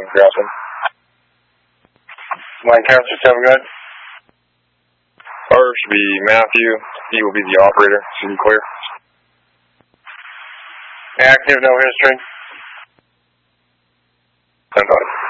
Grassham. Line counter 7, good. R should be Matthew. He will be the operator. Should be clear. Active, no history. Stand by.